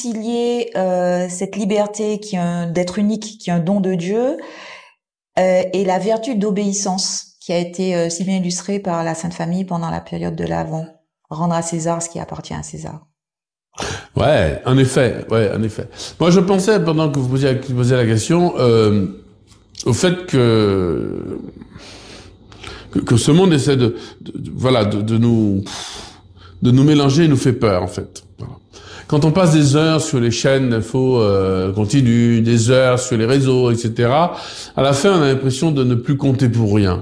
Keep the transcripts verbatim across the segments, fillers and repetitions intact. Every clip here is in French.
concilier euh, cette liberté qui est un, d'être unique, qui est un don de Dieu, euh, et la vertu d'obéissance qui a été euh, si bien illustrée par la Sainte Famille pendant la période de l'Avent. Rendre à César ce qui appartient à César. Ouais, en effet, ouais, en effet. Moi, je pensais, pendant que vous posiez, vous posiez la question, euh, au fait que, que que ce monde essaie de, de, de voilà, de, de nous de nous mélanger, nous fait peur, en fait. Voilà. Quand on passe des heures sur les chaînes d'infos euh, continues, des heures sur les réseaux, et cetera, à la fin, on a l'impression de ne plus compter pour rien.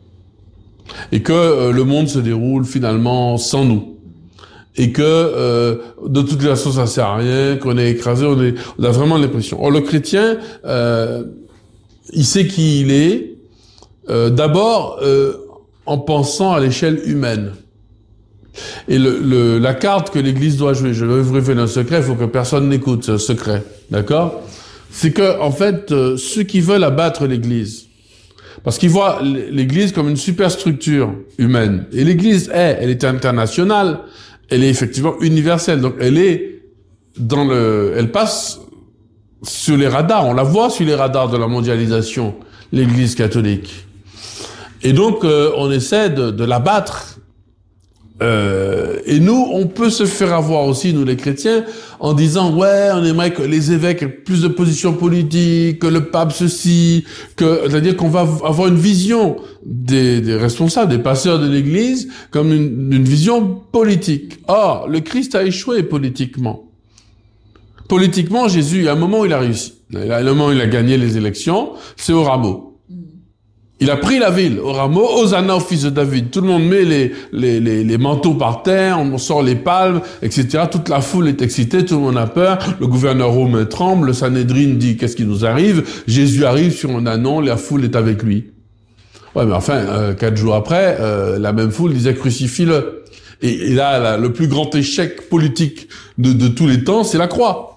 Et que euh, le monde se déroule finalement sans nous. Et que euh, de toute façon ça sert à rien, qu'on est écrasé, on, est, on a vraiment l'impression. Or le chrétien, euh, il sait qui il est, euh, d'abord euh, en pensant à l'échelle humaine. Et le, le, la carte que l'Église doit jouer, je vais vous révéler un secret, il faut que personne n'écoute ce secret, d'accord? C'est que en fait, euh, ceux qui veulent abattre l'Église, parce qu'ils voient l'Église comme une superstructure humaine, et l'Église est, elle est internationale, elle est effectivement universelle, donc elle est dans le, elle passe sur les radars, on la voit sur les radars de la mondialisation, l'Église catholique. Et donc euh, on essaie de, de l'abattre. Euh, et nous, on peut se faire avoir aussi, nous les chrétiens, en disant ouais, on aimerait que les évêques aient plus de positions politiques, que le pape ceci, que c'est-à-dire qu'on va avoir une vision des, des responsables, des pasteurs de l'Église, comme une, une vision politique. Or, le Christ a échoué politiquement. Politiquement, Jésus, à un moment où il a réussi, à un moment où il a gagné les élections, c'est au rameau. Il a pris la ville, au rameau, Hosanna au fils de David. Tout le monde met les, les, les, les manteaux par terre, on sort les palmes, et cetera. Toute la foule est excitée, tout le monde a peur. Le gouverneur romain tremble, le Sanhédrin dit qu'est-ce qui nous arrive. Jésus arrive sur un ânon, la foule est avec lui. Ouais, mais enfin, euh, quatre jours après, euh, la même foule disait crucifie-le. Et, et là, là, le plus grand échec politique de, de tous les temps, c'est la croix.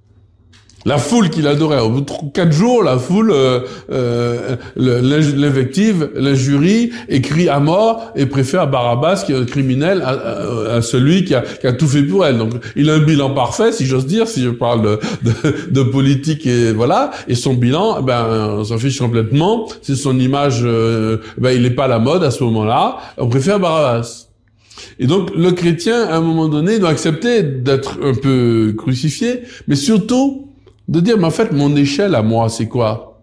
La foule qu'il adorait. Au bout de quatre jours, la foule, euh, euh, l'invective, l'injurie, écrit à mort et préfère Barabbas, qui est un criminel, à, à, à celui qui a, qui a tout fait pour elle. Donc, il a un bilan parfait, si j'ose dire, si je parle de, de, de politique et voilà. Et son bilan, ben, on s'en fiche complètement. C'est son image, euh, ben, il n'est pas à la mode à ce moment-là. On préfère Barabbas. Et donc, le chrétien, à un moment donné, doit accepter d'être un peu crucifié, mais surtout, de dire, mais en fait, mon échelle à moi, c'est quoi?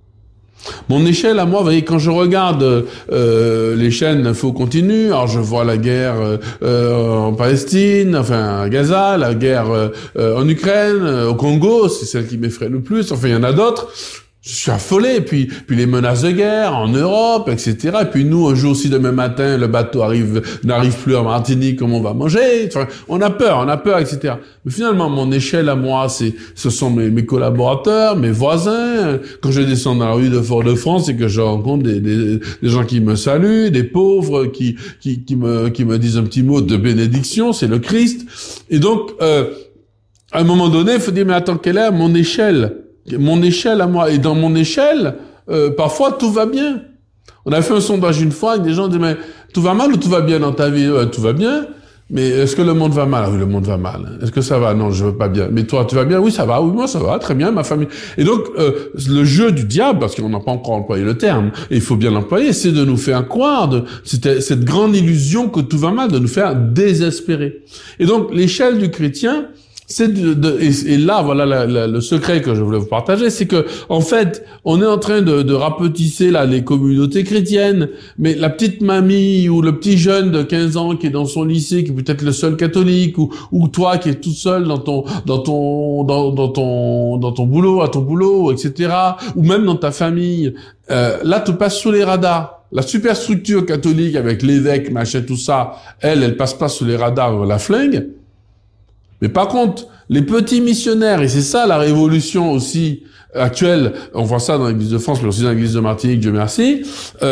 Mon échelle à moi, vous voyez, quand je regarde euh, les chaînes d'infos continues, alors je vois la guerre euh, en Palestine, enfin à Gaza, la guerre euh, en Ukraine, euh, au Congo, c'est celle qui m'effraie le plus, enfin il y en a d'autres. Je suis affolé, puis puis les menaces de guerre en Europe, et cetera. Et puis nous, un jour, si demain matin, le bateau arrive, n'arrive plus en Martinique, comment on va manger? Enfin, on a peur, on a peur, et cetera. Mais finalement, mon échelle à moi, c'est, ce sont mes, mes collaborateurs, mes voisins. Quand je descends dans la rue de Fort-de-France et que je rencontre des, des, des gens qui me saluent, des pauvres qui qui qui me qui me disent un petit mot de bénédiction, c'est le Christ. Et donc, euh, à un moment donné, il faut dire, mais attends, quelle est mon échelle? Mon échelle à moi. Et dans mon échelle, euh, parfois, tout va bien. On a fait un sondage une fois avec des gens qui disaient, mais tout va mal ou tout va bien dans ta vie? Ouais, tout va bien. Mais est-ce que le monde va mal? Ah oui, le monde va mal. Est-ce que ça va? Non, je veux pas bien. Mais toi, tu vas bien? Oui, ça va. Oui, moi, ça va. Très bien, ma famille. Et donc, euh, le jeu du diable, parce qu'on n'a pas encore employé le terme, et il faut bien l'employer, c'est de nous faire croire, de, c'était cette grande illusion que tout va mal, de nous faire désespérer. Et donc, l'échelle du chrétien, c'est de, de et, et là voilà la, la, le secret que je voulais vous partager, c'est que en fait on est en train de, de rapetisser là les communautés chrétiennes, mais la petite mamie ou le petit jeune de quinze ans qui est dans son lycée, qui est peut-être le seul catholique, ou ou toi qui es toute seule dans ton dans ton dans, dans ton dans ton boulot à ton boulot, et cetera, ou même dans ta famille, euh, là tu passes sous les radars. La superstructure catholique avec l'évêque, machin, tout ça, elle elle passe pas sous les radars, la flingue. Mais par contre, les petits missionnaires, et c'est ça la révolution aussi actuelle, on voit ça dans l'Église de France, mais aussi dans l'Église de Martinique, Dieu merci, euh,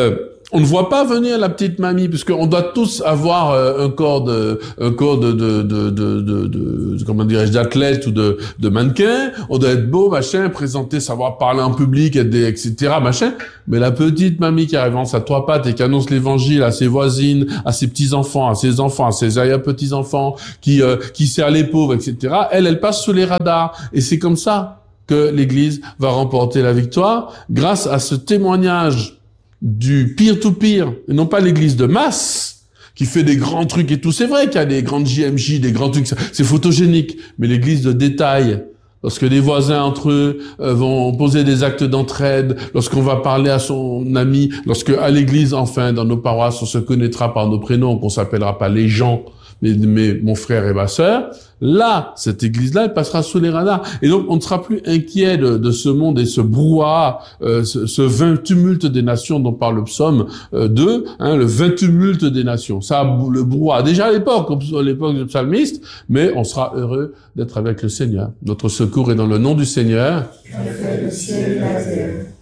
on ne voit pas venir la petite mamie, puisqu'on doit tous avoir euh, un corps de, un corps de, de, de, de, de, de comment dirais-je, d'athlète ou de, de mannequin. On doit être beau, machin, présenter, savoir parler en public, être des, et cetera, machin. Mais la petite mamie qui arrive à trois pattes et qui annonce l'évangile à ses voisines, à ses petits-enfants, à ses enfants, à ses arrière-petits-enfants, qui, euh, qui sert les pauvres, et cetera, elle, elle passe sous les radars. Et c'est comme ça que l'Église va remporter la victoire, grâce à ce témoignage du peer-to-peer, et non pas l'église de masse, qui fait des grands trucs et tout. C'est vrai qu'il y a des grandes J M J, des grands trucs, c'est photogénique, mais l'église de détail, lorsque des voisins entre eux euh, vont poser des actes d'entraide, lorsqu'on va parler à son ami, lorsque à l'église, enfin, dans nos paroisses, on se connaîtra par nos prénoms, qu'on s'appellera pas les gens, mais, mais mon frère et ma sœur, là, cette église-là, elle passera sous les radars. Et donc, on ne sera plus inquiet de, de ce monde et ce brouhaha, euh, ce, ce vain tumulte des nations dont parle le psaume euh, deux, hein, le vain tumulte des nations. Ça, le brouhaha, déjà à l'époque, à l'époque du psalmiste, mais on sera heureux d'être avec le Seigneur. Notre secours est dans le nom du Seigneur. Qui a fait le ciel et la terre.